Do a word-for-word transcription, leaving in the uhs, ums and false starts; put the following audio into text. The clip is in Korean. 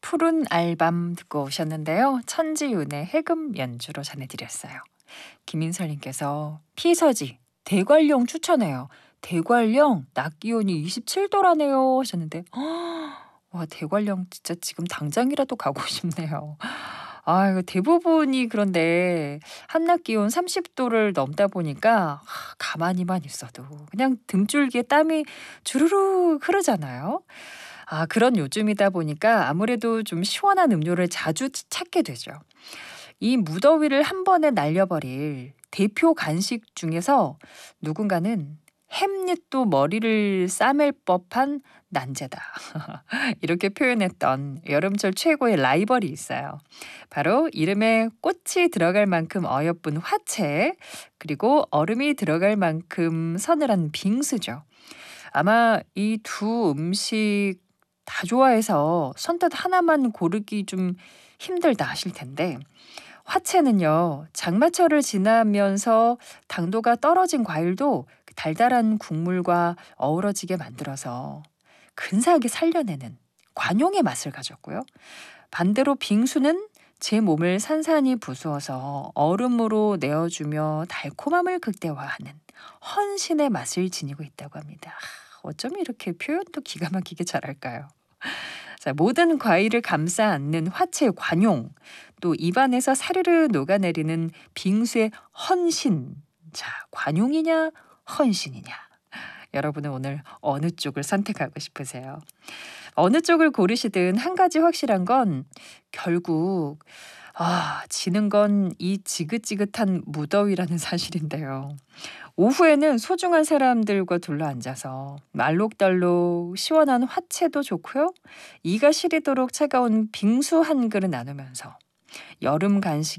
푸른 알밤 듣고 오셨는데요. 천지윤의 해금 연주로 전해드렸어요. 김인설님께서 피서지 대관령 추천해요. 대관령 낮 기온이 이십칠 도라네요 하셨는데 와 대관령 진짜 지금 당장이라도 가고 싶네요. 아 이거 대부분이 그런데 한낮 기온 삼십 도를 넘다 보니까 하, 가만히만 있어도 그냥 등줄기에 땀이 주르륵 흐르잖아요. 아 그런 요즘이다 보니까 아무래도 좀 시원한 음료를 자주 찾게 되죠. 이 무더위를 한 번에 날려버릴 대표 간식 중에서 누군가는 햄릿도 머리를 싸맬 법한 난제다. 이렇게 표현했던 여름철 최고의 라이벌이 있어요. 바로 이름에 꽃이 들어갈 만큼 어여쁜 화채, 그리고 얼음이 들어갈 만큼 서늘한 빙수죠. 아마 이 두 음식 다 좋아해서 선뜻 하나만 고르기 좀 힘들다 하실 텐데 화채는요, 장마철을 지나면서 당도가 떨어진 과일도 그 달달한 국물과 어우러지게 만들어서 근사하게 살려내는 관용의 맛을 가졌고요. 반대로 빙수는 제 몸을 산산히 부수어서 얼음으로 내어주며 달콤함을 극대화하는 헌신의 맛을 지니고 있다고 합니다. 하, 어쩜 이렇게 표현도 기가 막히게 잘할까요? 자, 모든 과일을 감싸 안는 화채의 관용, 또 입안에서 사르르 녹아내리는 빙수의 헌신. 자, 관용이냐, 헌신이냐. 여러분은 오늘 어느 쪽을 선택하고 싶으세요? 어느 쪽을 고르시든 한 가지 확실한 건 결국 아, 지는 건 이 지긋지긋한 무더위라는 사실인데요. 오후에는 소중한 사람들과 둘러앉아서 말록달록 시원한 화채도 좋고요. 이가 시리도록 차가운 빙수 한 그릇 나누면서 여름 간식